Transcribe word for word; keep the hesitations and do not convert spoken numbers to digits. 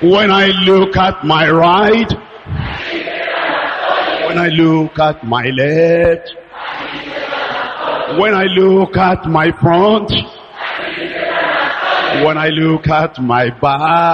When I look at my right, when I look at my left, when I look at my front, when I look at my back,